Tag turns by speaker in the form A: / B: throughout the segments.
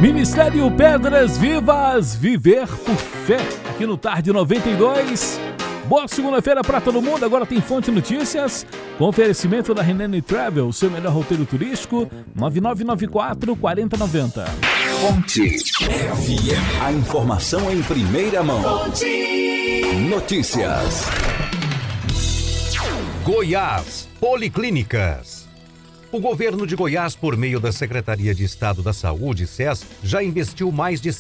A: Ministério Pedras Vivas, viver por fé, aqui no Tarde 92. Boa segunda-feira para todo mundo. Agora tem Fonte Notícias, com oferecimento da Renene Travel, seu melhor roteiro turístico, 9994-4090.
B: Fonte FM, a informação em primeira mão. Fonte Notícias.
C: Goiás, Policlínicas. O governo de Goiás, por meio da Secretaria de Estado da Saúde, SES, já investiu mais de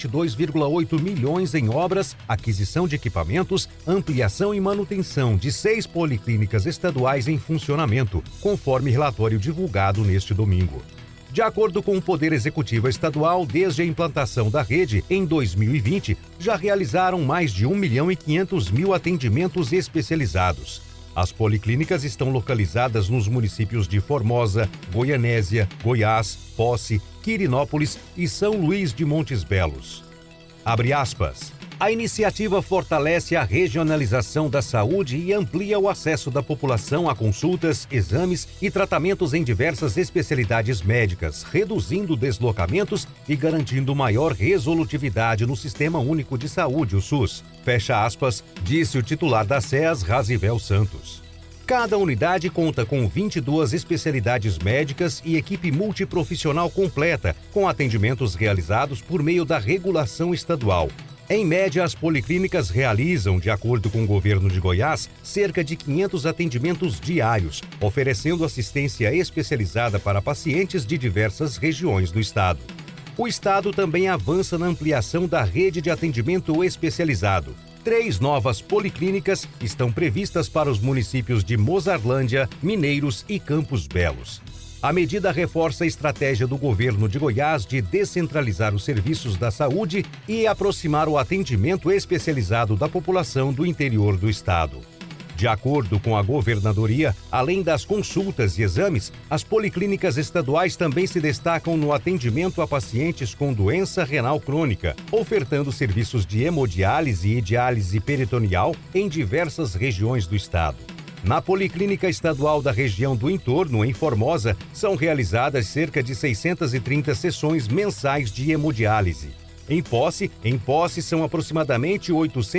C: 122,8 milhões em obras, aquisição de equipamentos, ampliação e manutenção de 6 policlínicas estaduais em funcionamento, conforme relatório divulgado neste domingo. De acordo com o Poder Executivo Estadual, desde a implantação da rede, em 2020, já realizaram mais de 1.500.000 atendimentos especializados. As policlínicas estão localizadas nos municípios de Formosa, Goianésia, Goiás, Posse, Quirinópolis e São Luís de Montes Belos. Abre aspas. A iniciativa fortalece a regionalização da saúde e amplia o acesso da população a consultas, exames e tratamentos em diversas especialidades médicas, reduzindo deslocamentos e garantindo maior resolutividade no Sistema Único de Saúde, o SUS. Fecha aspas, disse o titular da SES, Razivel Santos. Cada unidade conta com 22 especialidades médicas e equipe multiprofissional completa, com atendimentos realizados por meio da regulação estadual. Em média, as policlínicas realizam, de acordo com o governo de Goiás, cerca de 500 atendimentos diários, oferecendo assistência especializada para pacientes de diversas regiões do estado. O estado também avança na ampliação da rede de atendimento especializado. 3 novas policlínicas estão previstas para os municípios de Mozarlândia, Mineiros e Campos Belos. A medida reforça a estratégia do governo de Goiás de descentralizar os serviços da saúde e aproximar o atendimento especializado da população do interior do estado. De acordo com a governadoria, além das consultas e exames, as policlínicas estaduais também se destacam no atendimento a pacientes com doença renal crônica, ofertando serviços de hemodiálise e diálise peritoneal em diversas regiões do estado. Na Policlínica Estadual da região do entorno, em Formosa, são realizadas cerca de 630 sessões mensais de hemodiálise. Em Posse são aproximadamente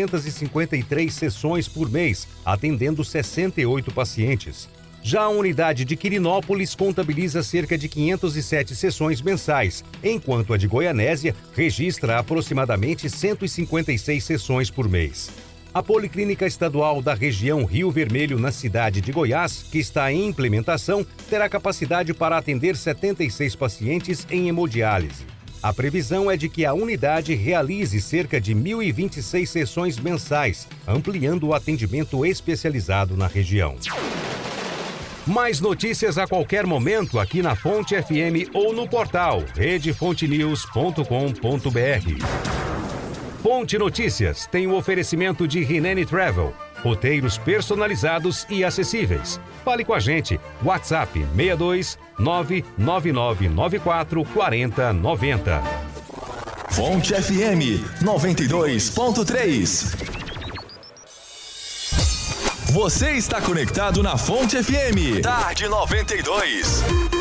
C: 853 sessões por mês, atendendo 68 pacientes. Já a unidade de Quirinópolis contabiliza cerca de 507 sessões mensais, enquanto a de Goianésia registra aproximadamente 156 sessões por mês. A Policlínica Estadual da região Rio Vermelho, na cidade de Goiás, que está em implementação, terá capacidade para atender 76 pacientes em hemodiálise. A previsão é de que a unidade realize cerca de 1.026 sessões mensais, ampliando o atendimento especializado na região. Mais notícias a qualquer momento aqui na Fonte FM ou no portal redefontenews.com.br. Fonte Notícias tem o oferecimento de Renene Travel, roteiros personalizados e acessíveis. Fale com a gente, WhatsApp 62 99994 4090.
B: Fonte FM 92.3. Você está conectado na Fonte FM. Tarde 92.